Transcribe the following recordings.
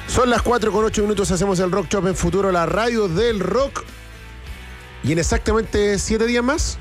Son las 4:08, hacemos el Rock Shop en Futuro, la radio del rock. Y en exactamente 7 días más,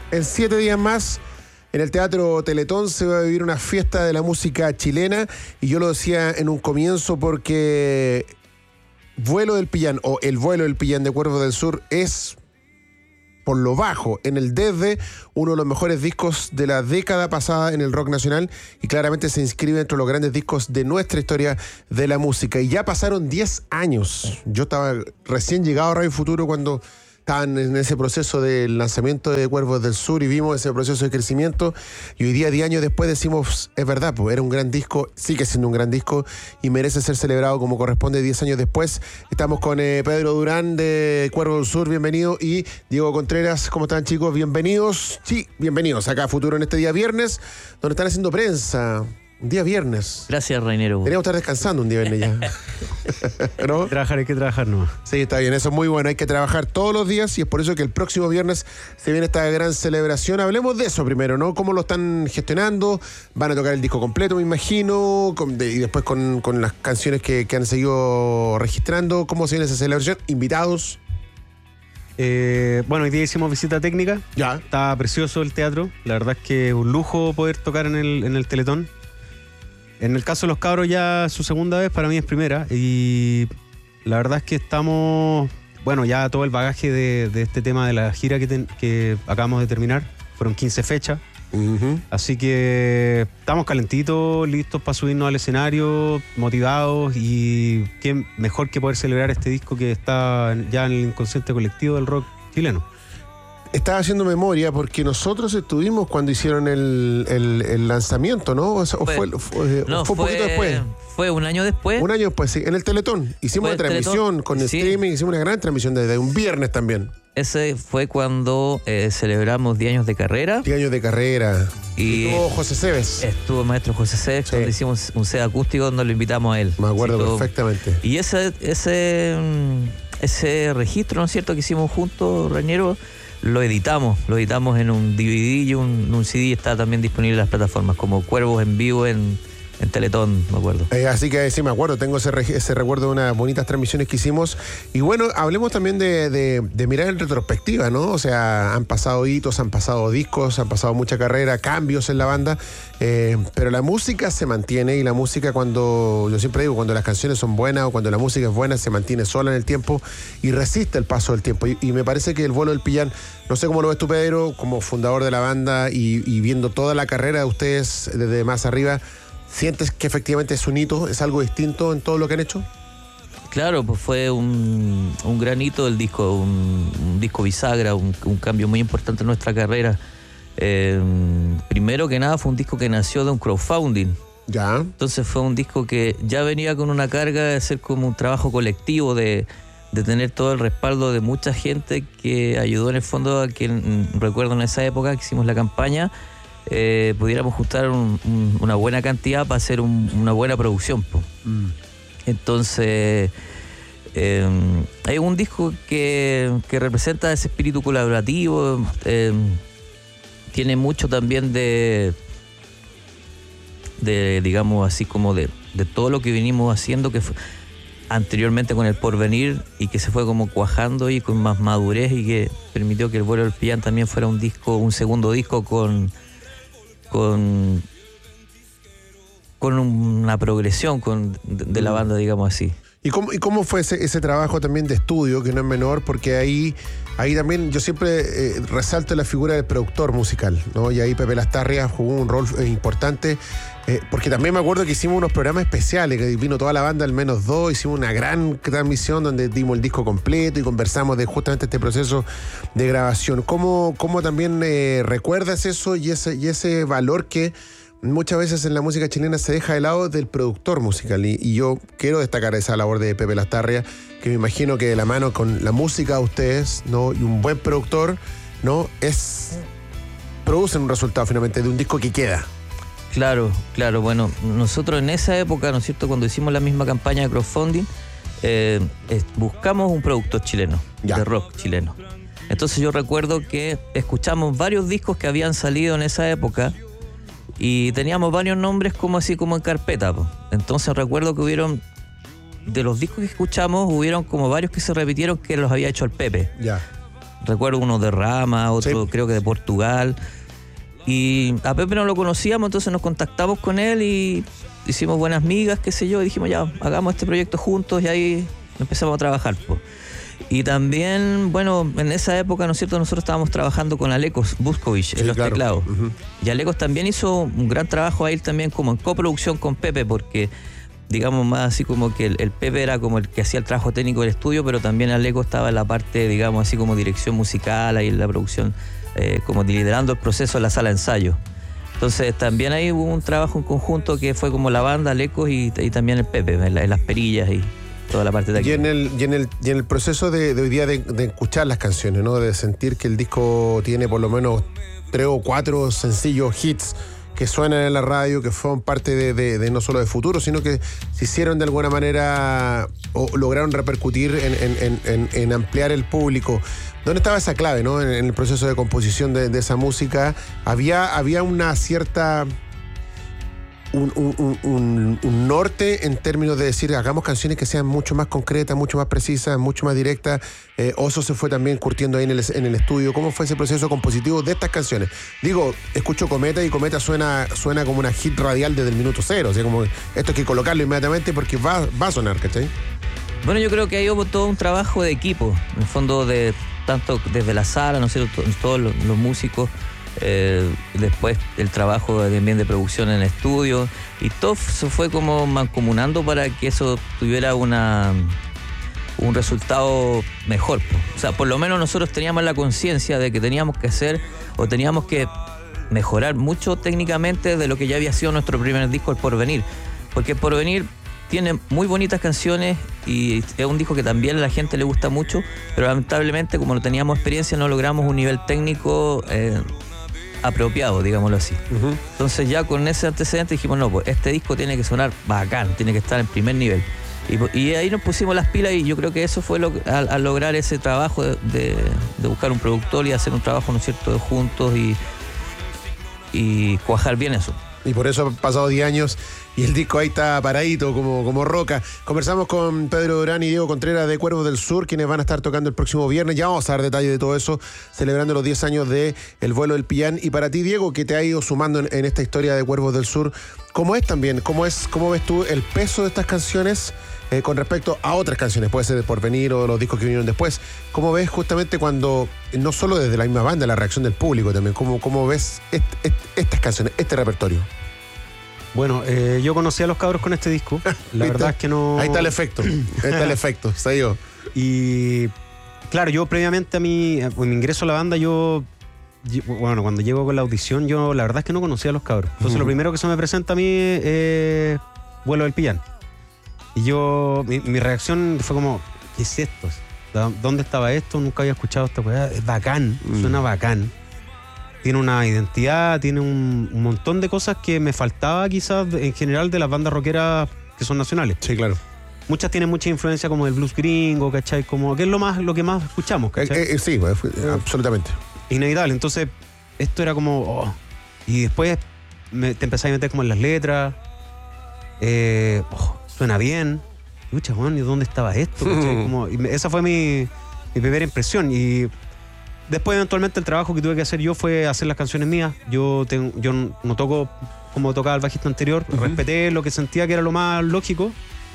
en el Teatro Teletón se va a vivir una fiesta de la música chilena. Y yo lo decía en un comienzo porque Vuelo del Pillán o El Vuelo del Pillán de Cuervos del Sur es, por lo bajo, en el desde, uno de los mejores discos de la década pasada en el rock nacional y claramente se inscribe entre los grandes discos de nuestra historia de la música. Y ya pasaron 10 años. Yo estaba recién llegado a Radio Futuro cuando estaban en ese proceso del lanzamiento de Cuervos del Sur y vimos ese proceso de crecimiento, y hoy día, 10 años después, decimos, es verdad, pues era un gran disco, sigue siendo un gran disco y merece ser celebrado como corresponde 10 años después. Estamos con Pedro Durán de Cuervos del Sur, bienvenido, y Diego Contreras. ¿Cómo están, chicos? Bienvenidos. Sí, bienvenidos acá a Futuro en este día viernes, donde están haciendo prensa. Un día viernes. Gracias, Rainero. Deberíamos estar descansando un día viernes ya. ¿No? Hay que trabajar, ¿no? Sí, está bien, eso es muy bueno. Hay que trabajar todos los días y es por eso que el próximo viernes se viene esta gran celebración. Hablemos de eso primero, ¿no? ¿Cómo lo están gestionando? Van a tocar el disco completo, me imagino, y después con las canciones que han seguido registrando. ¿Cómo se viene esa celebración? ¿Invitados? Bueno, hoy día hicimos visita técnica. Ya. Está precioso el teatro. La verdad es que es un lujo poder tocar en el Teletón. En el caso de los cabros ya su segunda vez, para mí es primera. Y la verdad es que estamos, bueno, ya todo el bagaje de este tema de la gira que acabamos de terminar. Fueron 15 fechas. Uh-huh. Así que estamos calentitos, listos para subirnos al escenario, motivados, y qué mejor que poder celebrar este disco que está ya en el inconsciente colectivo del rock chileno. Estaba haciendo memoria porque nosotros estuvimos cuando hicieron el lanzamiento, ¿no? O fue un poquito después. Fue un año después. Un año después, sí, en el Teletón. Hicimos una transmisión con streaming, hicimos una gran transmisión desde un viernes también. Ese fue cuando celebramos 10 años de carrera. 10 años de carrera. Y estuvo José Cebes. Estuvo el maestro José Cebes, sí, cuando hicimos un set acústico donde lo invitamos a él. Me acuerdo perfectamente. Y ese registro, ¿no es cierto?, que hicimos juntos, Rañero, lo editamos en un DVD y un CD. Está también disponible en las plataformas como Cuervos en Vivo en Teletón, me acuerdo. Así que sí, me acuerdo, tengo ese recuerdo de unas bonitas transmisiones que hicimos. Y bueno, hablemos también de mirar en retrospectiva, ¿no? O sea, han pasado hitos, han pasado discos, han pasado mucha carrera, cambios en la banda, pero la música se mantiene, y la música, yo siempre digo, cuando las canciones son buenas o cuando la música es buena, se mantiene sola en el tiempo y resiste el paso del tiempo. Y me parece que El Vuelo del Pillán, no sé cómo lo ves tú, Pedro, como fundador de la banda y viendo toda la carrera de ustedes desde más arriba, ¿sientes que efectivamente es un hito, es algo distinto en todo lo que han hecho? Claro, pues fue un gran hito del disco, un disco bisagra, un cambio muy importante en nuestra carrera. Primero que nada fue un disco que nació de un crowdfunding. Ya. Entonces fue un disco que ya venía con una carga de ser como un trabajo colectivo, de tener todo el respaldo de mucha gente que ayudó en el fondo a que, recuerdo en esa época que hicimos la campaña, pudiéramos juntar una buena cantidad para hacer una buena producción. Entonces hay un disco que representa ese espíritu colaborativo, tiene mucho también de digamos así, como de todo lo que venimos haciendo, que fue anteriormente con El Porvenir, y que se fue como cuajando y con más madurez, y que permitió que El Vuelo del Pillán también fuera un segundo disco con una progresión de la banda, digamos así. ¿Y cómo fue ese trabajo también de estudio, que no es menor? Porque ahí también yo siempre resalto la figura del productor musical, ¿no? Y ahí Pepe Lastarria jugó un rol importante, porque también me acuerdo que hicimos unos programas especiales, que vino toda la banda, al menos 2, hicimos una gran transmisión donde dimos el disco completo y conversamos de justamente este proceso de grabación. ¿Cómo también recuerdas eso y ese valor que muchas veces en la música chilena se deja de lado del productor musical? Y yo quiero destacar esa labor de Pepe Lastarria, que me imagino que de la mano con la música de ustedes, ¿no?, y un buen productor, ¿no?, producen un resultado finalmente de un disco que queda. Claro. Bueno, nosotros en esa época, ¿no es cierto?, cuando hicimos la misma campaña de crowdfunding, buscamos un productor chileno, de rock chileno. Entonces yo recuerdo que escuchamos varios discos que habían salido en esa época, y teníamos varios nombres como así como en carpeta, po. Entonces recuerdo que hubieron de los discos que escuchamos, hubieron como varios que se repitieron que los había hecho el Pepe. Ya. Recuerdo uno de Rama, otro Sí. creo que de Portugal. Y a Pepe no lo conocíamos, entonces nos contactamos con él y hicimos buenas migas, qué sé yo, y dijimos ya, hagamos este proyecto juntos y ahí empezamos a trabajar, pues. Y también, bueno, en esa época, ¿no es cierto?, nosotros estábamos trabajando con Alekos Buskovich en Sí, los claro. teclados. Ujú. Y Alekos también hizo un gran trabajo ahí también como en coproducción con Pepe, porque digamos más así como que el Pepe era como el que hacía el trabajo técnico del estudio, pero también Alekos estaba en la parte, digamos así como dirección musical, ahí en la producción, como liderando el proceso en la sala de ensayo. Entonces también ahí hubo un trabajo en conjunto que fue como la banda, Alekos y también el Pepe, en las perillas y toda la parte de aquí. Y en el proceso de hoy día de escuchar las canciones, ¿no? De sentir que el disco tiene por lo menos 3 o 4 sencillos hits que suenan en la radio, que fueron parte de no solo de Futuro, sino que se hicieron de alguna manera o lograron repercutir en ampliar el público. ¿Dónde estaba esa clave, no? En el proceso de composición de esa música. Había una cierta... Un norte en términos de decir hagamos canciones que sean mucho más concretas, mucho más precisas, mucho más directas. Oso se fue también curtiendo ahí en el estudio. ¿Cómo fue ese proceso compositivo de estas canciones? Digo, escucho Cometa y Cometa suena como una hit radial desde el minuto cero. O sea, como esto hay que colocarlo inmediatamente porque va a sonar, ¿cachai? Bueno, yo creo que ahí hubo todo un trabajo de equipo, en el fondo, de tanto desde la sala, ¿no es cierto?, todos los músicos. Después el trabajo también de producción en estudio y todo se fue como mancomunando para que eso tuviera un resultado mejor. O sea, por lo menos nosotros teníamos la conciencia de que teníamos que hacer o teníamos que mejorar mucho técnicamente de lo que ya había sido nuestro primer disco, El Porvenir, porque El Porvenir tiene muy bonitas canciones y es un disco que también a la gente le gusta mucho, pero lamentablemente como no teníamos experiencia no logramos un nivel técnico apropiado, digámoslo así. Uh-huh. Entonces ya con ese antecedente dijimos, no, pues este disco tiene que sonar bacán, tiene que estar en primer nivel. Y ahí nos pusimos las pilas y yo creo que eso fue al lograr ese trabajo de buscar un productor y hacer un trabajo, ¿no es cierto?, de juntos y cuajar bien eso. Y por eso han pasado 10 años y el disco ahí está paradito como roca. Conversamos con Pedro Durán y Diego Contreras de Cuervos del Sur, quienes van a estar tocando el próximo viernes. Ya vamos a dar detalles de todo eso, celebrando los 10 años de El Vuelo del Pillán. Y para ti, Diego, que te ha ido sumando en esta historia de Cuervos del Sur, ¿cómo es también? ¿Cómo ves tú el peso de estas canciones con respecto a otras canciones? Puede ser de Porvenir o de los discos que vinieron después. ¿Cómo ves justamente cuando, no solo desde la misma banda, la reacción del público también, cómo ves estas canciones, este repertorio? Bueno, yo conocí a los cabros con este disco. La verdad es que no... Ahí está el efecto. Se dio. Y claro, yo previamente a mi ingreso a la banda, bueno, cuando llego con la audición, yo la verdad es que no conocía a los cabros. Entonces lo primero que se me presenta a mí es Vuelo del Pillán. Y mi reacción fue como, ¿qué es esto? ¿Dónde estaba esto? Nunca había escuchado esta weá. Es bacán, suena bacán. Tiene una identidad, tiene un montón de cosas que me faltaba quizás en general de las bandas rockeras que son nacionales. Sí, claro. Muchas tienen mucha influencia como del blues gringo, ¿cachai? Como que es lo que más escuchamos, ¿cachai? Sí, absolutamente. Inevitable. Entonces, esto era como... Y después te empezás a meter como en las letras. Suena bien. Lucha, Juan, ¿y dónde estaba esto? Esa fue mi primera impresión. Y después, eventualmente, el trabajo que tuve que hacer yo fue hacer las canciones mías. Yo no toco como tocaba el bajista anterior. Respeté lo que sentía que era lo más lógico.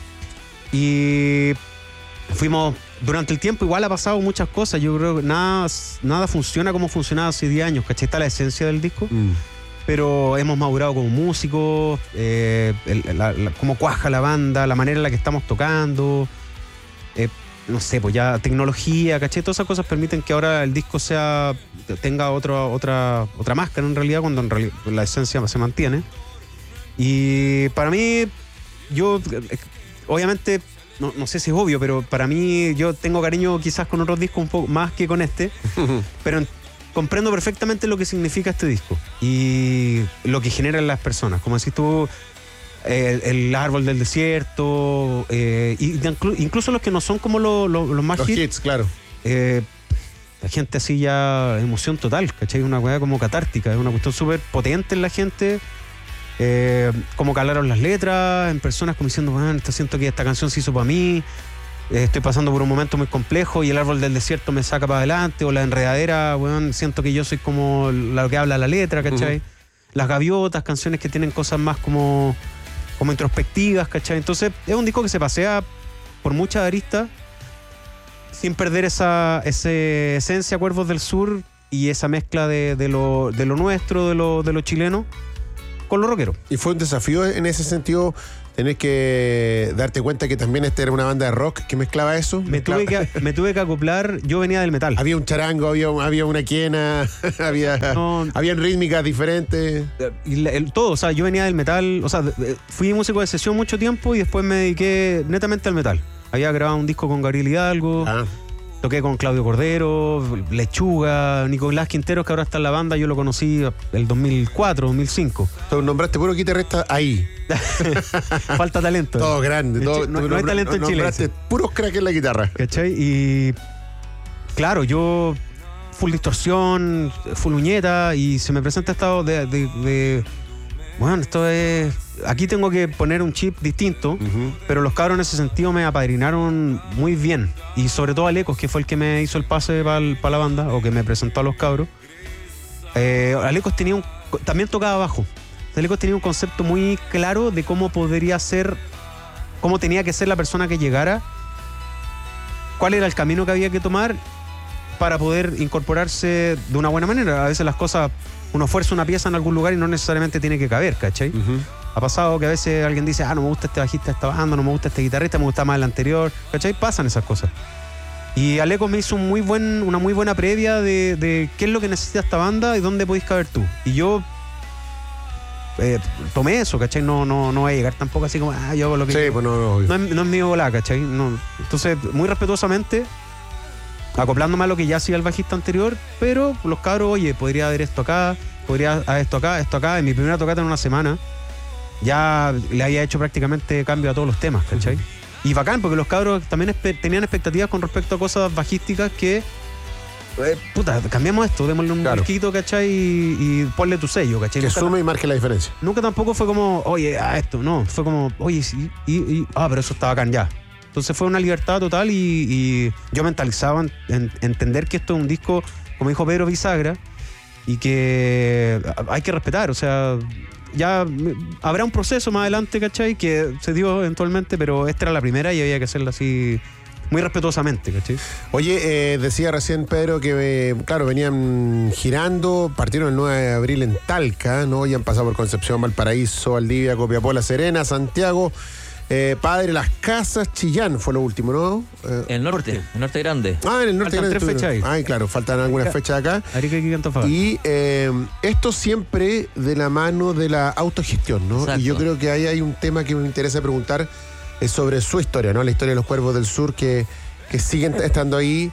Y fuimos... Durante el tiempo igual ha pasado muchas cosas. Yo creo que nada funciona como funcionaba hace 10 años. ¿Cachai? Está la esencia del disco. Pero hemos madurado como músicos, cómo cuaja la banda, la manera en la que estamos tocando, no sé, pues ya tecnología, ¿cachai? Todas esas cosas permiten que ahora el disco tenga otra máscara en realidad, cuando en realidad la esencia se mantiene. Y para mí, yo obviamente, no sé si es obvio, pero para mí yo tengo cariño quizás con otros discos un poco más que con este, pero comprendo perfectamente lo que significa este disco y lo que generan las personas. Como decís tú, el árbol del desierto, incluso los que no son como los más hits, claro. La gente así ya emoción total, ¿cachai? Una weá como catártica, es una cuestión súper potente en la gente cómo calaron las letras, en personas como diciendo, bueno, siento que esta canción se hizo para mí, estoy pasando por un momento muy complejo y el árbol del desierto me saca para adelante, o la enredadera, bueno, siento que yo soy como lo que habla la letra, ¿cachai? Las gaviotas, canciones que tienen cosas más como introspectivas, ¿cachai? Entonces es un disco que se pasea por muchas aristas sin perder esa esencia Cuervos del Sur y esa mezcla de lo nuestro, de lo chileno con lo rockero. Y fue un desafío en ese sentido tener que darte cuenta que también esta era una banda de rock que mezclaba eso. Me tuve que acoplar, yo venía del metal. Había un charango, había una quena, habían rítmicas diferentes. Todo, o sea, yo venía del metal, o sea, fui músico de sesión mucho tiempo y después me dediqué netamente al metal. Había grabado un disco con Gabriel Hidalgo. Toqué con Claudio Cordero, Lechuga, Nicolás Quinteros, que ahora está en la banda. Yo lo conocí el 2004, 2005. Entonces, nombraste puro guitarrista ahí. Falta talento. Todo grande. No hay talento en Chile. Nombraste puros cracks en la guitarra. ¿Cachai? Y claro, yo full distorsión, full uñeta, y se me presenta estado de bueno, esto es... Aquí tengo que poner un chip distinto, pero los cabros en ese sentido me apadrinaron muy bien. Y sobre todo Alecos, que fue el que me hizo el pase para la banda, o que me presentó a los cabros. Alecos también tocaba bajo. Alecos tenía un concepto muy claro de cómo podría ser, cómo tenía que ser la persona que llegara, cuál era el camino que había que tomar para poder incorporarse de una buena manera. A veces las cosas, uno fuerza una pieza en algún lugar y no necesariamente tiene que caber, ¿cachai? Ha pasado que a veces alguien dice, no me gusta este bajista de esta banda, no me gusta este guitarrista, me gusta más el anterior, ¿cachai? Pasan esas cosas. Y Alecos me hizo una muy buena previa de qué es lo que necesita esta banda y dónde podéis caber tú. Y yo tomé eso, ¿cachai? No voy a llegar tampoco así como, yo hago lo que... Sí, pues no es mi bola, ¿cachai? No. Entonces, muy respetuosamente, acoplándome a lo que ya hacía el bajista anterior, pero los cabros, oye, podría haber esto acá, podría haber esto acá. En mi primera tocata en una semana ya le había hecho prácticamente cambio a todos los temas, ¿cachai? Y bacán, porque los cabros también tenían expectativas con respecto a cosas bajísticas que cambiamos esto, démosle un disquito, ¿cachai? Y ponle tu sello, ¿cachai? Que sume y marque la diferencia. Nunca tampoco fue como, oye, esto, no, fue como, oye, sí, pero eso está bacán ya. Entonces fue una libertad total y yo mentalizaba en entender que esto es un disco, como dijo Pedro Bisagra, y que hay que respetar, o sea, ya habrá un proceso más adelante, ¿cachai? Que se dio eventualmente, pero esta era la primera y había que hacerla así muy respetuosamente, ¿cachai? Oye, decía recién Pedro que, claro, venían girando, partieron el 9 de abril en Talca, ¿no? Ya han pasado por Concepción, Valparaíso, Valdivia, Copiapó, La Serena, Santiago, Padre Las Casas, Chillán fue lo último, ¿no? El norte grande. En el norte grande. 3 fechas ahí. Ay, claro, faltan algunas fechas acá. Y esto siempre de la mano de la autogestión, ¿no? Exacto. Y yo creo que ahí hay un tema que me interesa preguntar sobre su historia, ¿no? La historia de los Cuervos del Sur que siguen estando ahí,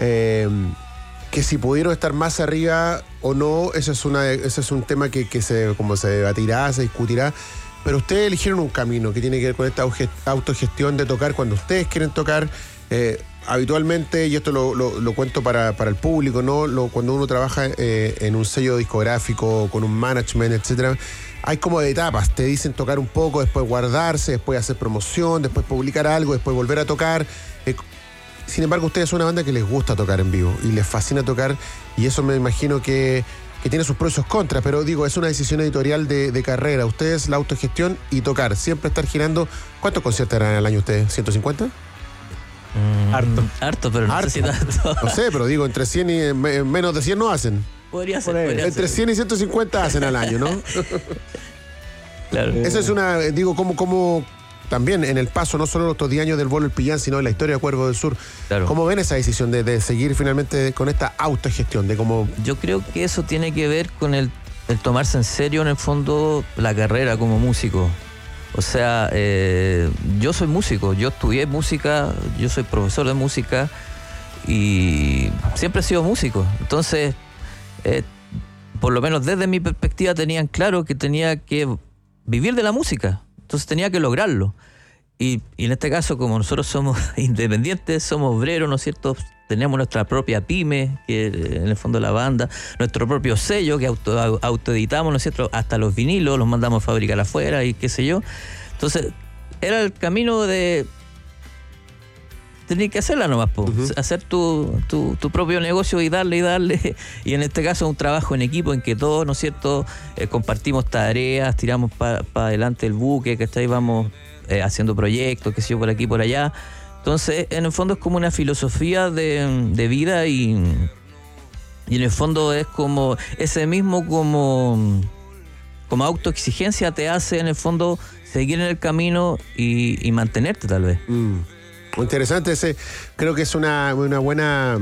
que si pudieron estar más arriba o no, ese es un tema que se debatirá, se discutirá. Pero ustedes eligieron un camino que tiene que ver con esta autogestión de tocar cuando ustedes quieren tocar. Habitualmente, y esto lo cuento para el público, ¿no? Cuando uno trabaja en un sello discográfico, con un management, etcétera, hay como de etapas. Te dicen tocar un poco, después guardarse, después hacer promoción, después publicar algo, después volver a tocar. Sin embargo, ustedes son una banda que les gusta tocar en vivo y les fascina tocar, y eso me imagino que tiene sus pros y sus contras, pero digo, es una decisión editorial de carrera. Ustedes, la autogestión y tocar, siempre estar girando. ¿Cuántos conciertos harán al año ustedes? ¿150? Harto, pero no sé si tanto. No sé, pero digo, entre 100 y menos de 100 no hacen. Podría ser. Entre 100 y 150 hacen al año, ¿no? Claro. Eso es una, digo, como también en el paso, no solo los 2 años del vuelo El Pillán, sino en la historia de Cuervos del Sur. Claro. ¿Cómo ven esa decisión de seguir finalmente con esta autogestión? De cómo... Yo creo que eso tiene que ver con el tomarse en serio, en el fondo, la carrera como músico. O sea, yo soy músico, yo estudié música, yo soy profesor de música y siempre he sido músico. Entonces, por lo menos desde mi perspectiva tenían claro que tenía que vivir de la música. Entonces tenía que lograrlo. Y en este caso, como nosotros somos independientes, somos obreros, ¿no es cierto? tenemos nuestra propia pyme, que en el fondo la banda, nuestro propio sello que autoeditamos, ¿no es cierto? Hasta los vinilos los mandamos a fabricar afuera y qué sé yo. Entonces, era el camino de tener que hacerla nomás, hacer tu propio negocio y darle. Y en este caso un trabajo en equipo en que todos, ¿no es cierto?, compartimos tareas, tiramos para adelante el buque, ¿cachai? Vamos haciendo proyectos, qué sé yo, por aquí, por allá. Entonces, en el fondo es como una filosofía de vida y en el fondo es como ese mismo como autoexigencia te hace en el fondo seguir en el camino y mantenerte tal vez. Interesante creo que es una buena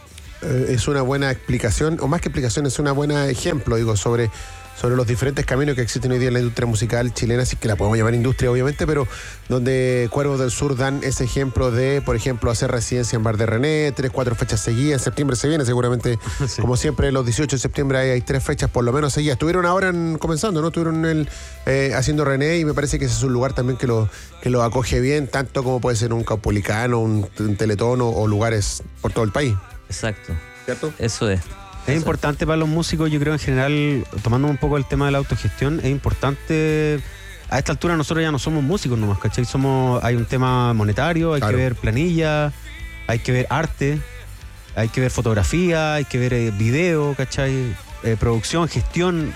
explicación, o más que explicación, es una buena ejemplo, digo, sobre los diferentes caminos que existen hoy día en la industria musical chilena, así que la podemos llamar industria obviamente, pero donde Cuervos del Sur dan ese ejemplo de, por ejemplo, hacer residencia en Bar de René, 3-4 fechas seguidas. En septiembre se viene seguramente, sí. Como siempre, los 18 de septiembre hay 3 fechas por lo menos seguidas. Estuvieron ahora comenzando, ¿no? Estuvieron haciendo René, y me parece que ese es un lugar también que lo acoge bien, tanto como puede ser un Caupolicano, un Teletón o lugares por todo el país. Exacto. ¿Cierto? Eso es. Es importante para los músicos, yo creo en general, tomando un poco el tema de la autogestión, es importante. A esta altura nosotros ya no somos músicos nomás, ¿cachai? Hay un tema monetario, hay que ver planilla, hay que ver arte, hay que ver fotografía, hay que ver video, ¿cachai? Producción, gestión,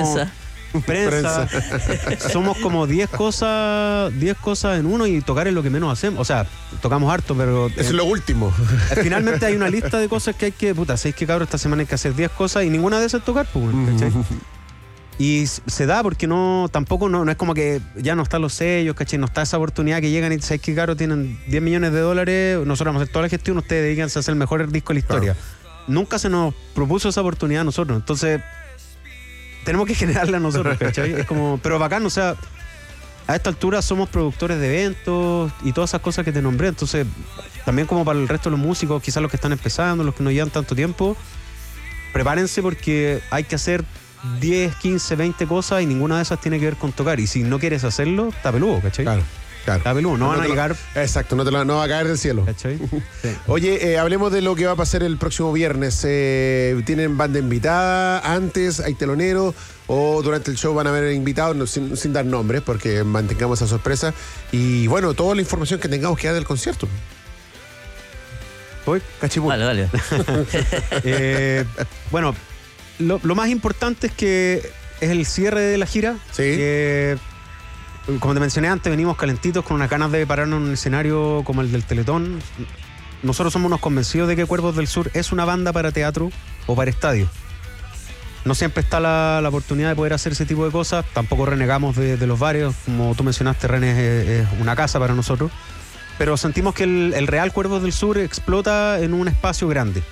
prensa. Somos como 10 cosas en uno, y tocar es lo que menos hacemos. O sea, tocamos harto, pero eso es lo último. Finalmente hay una lista de cosas que hay que, ¿sabéis qué, cabrón? Esta semana hay que hacer 10 cosas y ninguna de esas es tocar, ¿cachai? Y se da porque tampoco es como que ya no están los sellos, ¿cachai? No está esa oportunidad que llegan y ¿sabéis qué, cabrón? Tienen $10 millones, nosotros vamos a hacer toda la gestión, ustedes dedíquense a hacer el mejor disco de la historia. Claro. Nunca se nos propuso esa oportunidad a nosotros, entonces tenemos que generarla a nosotros, ¿cachai? Es como, pero bacán, o sea, a esta altura somos productores de eventos y todas esas cosas que te nombré, entonces también como para el resto de los músicos, quizás los que están empezando, los que no llevan tanto tiempo, prepárense porque hay que hacer 10, 15, 20 cosas y ninguna de esas tiene que ver con tocar, y si no quieres hacerlo, está peludo, ¿cachai? Claro. Está peludo, no van a llegar. Exacto, no va a caer del cielo. ¿Cachai? Sí. Oye, hablemos de lo que va a pasar el próximo viernes. ¿Tienen banda invitada antes? ¿Hay telonero? ¿O durante el show van a haber invitados? Sin dar nombres, porque mantengamos esa sorpresa. Y bueno, toda la información que tengamos que dar del concierto. ¿Voy? Cachipú. Vale. Bueno, lo más importante es que es el cierre de la gira. Sí. Como te mencioné antes, venimos calentitos con unas ganas de pararnos en un escenario como el del Teletón. Nosotros somos unos convencidos de que Cuervos del Sur es una banda para teatro o para estadio. No siempre está la oportunidad de poder hacer ese tipo de cosas. Tampoco renegamos de los bares. Como tú mencionaste, René es una casa para nosotros. Pero sentimos que el real Cuervos del Sur explota en un espacio grande.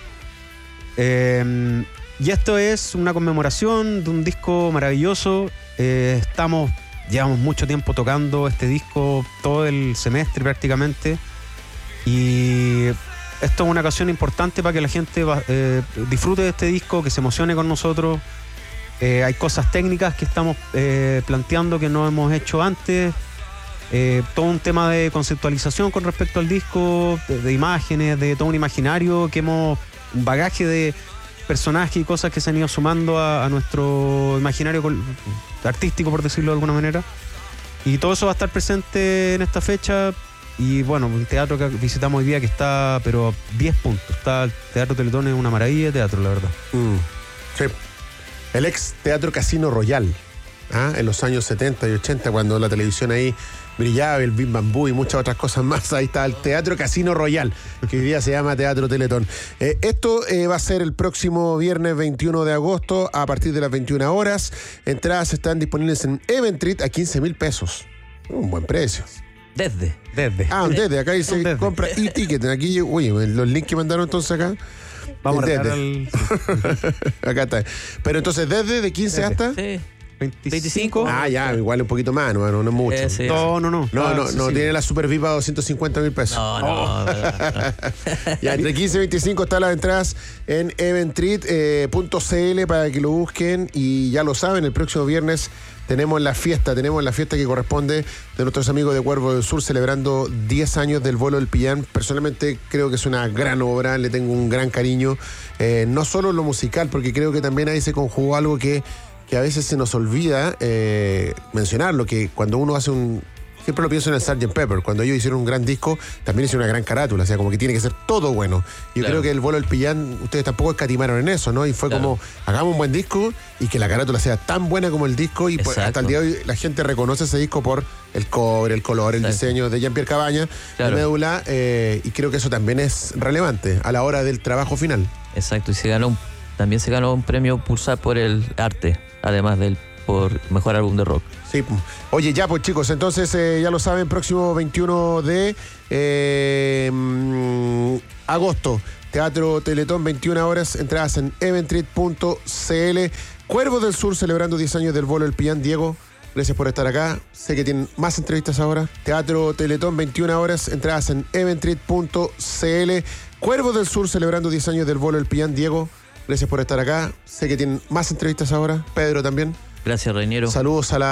Y esto es una conmemoración de un disco maravilloso. Llevamos mucho tiempo tocando este disco, todo el semestre prácticamente, y esto es una ocasión importante para que la gente disfrute de este disco, que se emocione con nosotros. Hay cosas técnicas que estamos planteando que no hemos hecho antes, todo un tema de conceptualización con respecto al disco, de imágenes, de todo un imaginario un bagaje de personajes y cosas que se han ido sumando a nuestro imaginario artístico, por decirlo de alguna manera, y todo eso va a estar presente en esta fecha. Y bueno, un teatro que visitamos hoy día que está, pero 10 puntos. El Teatro Teletón es una maravilla de teatro, la verdad. Sí. El ex Teatro Casino Royal, en los años 70 y 80, cuando la televisión ahí brillaba, el Big Bambú y muchas otras cosas más. Ahí está el Teatro Casino Royal, que hoy día se llama Teatro Teletón. Esto va a ser el próximo viernes 21 de agosto a partir de las 21 horas. Entradas están disponibles en Eventrit a $15,000. Un buen precio. Desde. Desde. Acá dice compra y ticket. Aquí, los links que mandaron entonces acá. Vamos a acá está. Pero entonces, ¿de 15 hasta? Sí. 25. Ya, igual un poquito más, no es mucho. Sí. No, tiene la Super VIP a $250,000. No. Ya, entre 15 y 25 están las entradas en eventrit.cl para que lo busquen, y ya lo saben, el próximo viernes tenemos la fiesta que corresponde de nuestros amigos de Cuervo del Sur, celebrando 10 años del vuelo del Pillán. Personalmente creo que es una gran obra, le tengo un gran cariño, no solo lo musical, porque creo que también ahí se conjugó algo que a veces se nos olvida mencionarlo, que cuando uno hace siempre lo pienso en el Sgt. Pepper, cuando ellos hicieron un gran disco, también hicieron una gran carátula, o sea, como que tiene que ser todo bueno. Yo creo que el vuelo del Pillán, ustedes tampoco escatimaron en eso, ¿no? Y fue como, hagamos un buen disco y que la carátula sea tan buena como el disco, y pues, hasta el día de hoy la gente reconoce ese disco por el cover, el color, el diseño de Jean-Pierre Cabañas, de Médula, y creo que eso también es relevante a la hora del trabajo final. Exacto, y también se ganó un premio Pulsar por el arte, además por mejor álbum de rock. Sí. Oye, ya pues chicos, entonces ya lo saben, próximo 21 de agosto, Teatro Teletón, 21 horas, entradas en eventrit.cl. Cuervos del Sur celebrando 10 años del vuelo del Pillán. Diego, gracias por estar acá. Sé que tienen más entrevistas ahora. Teatro Teletón, 21 horas, entradas en eventrit.cl. Cuervos del Sur celebrando 10 años del vuelo del Pillán. Diego, gracias por estar acá. Sé que tienen más entrevistas ahora. Pedro también. Gracias, Reiniero. Saludos a la